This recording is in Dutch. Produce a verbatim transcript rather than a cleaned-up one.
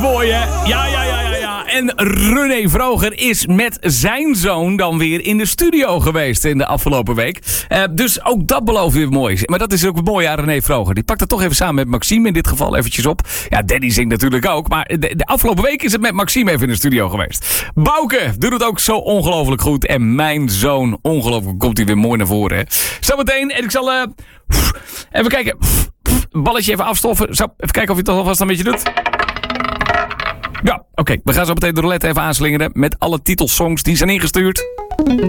mooi, hè? Ja, ja, ja, ja, ja. En René Vroger is met zijn zoon dan weer in de studio geweest in de afgelopen week. Uh, dus ook dat belooft weer mooi. Maar dat is ook mooi aan René Vroger. Die pakt het toch even samen met Maxime in dit geval eventjes op. Ja, Danny zingt natuurlijk ook. Maar de, de afgelopen week is het met Maxime even in de studio geweest. Bouke doet het ook zo ongelooflijk goed. En mijn zoon, ongelooflijk, komt hij weer mooi naar voren. Hè? Zometeen, en ik zal uh, even kijken. Balletje even afstoffen. Zo, even kijken of je het toch alvast een beetje doet. Ja, oké. Okay. We gaan zo meteen de roulette even aanslingeren met alle titelsongs die zijn ingestuurd.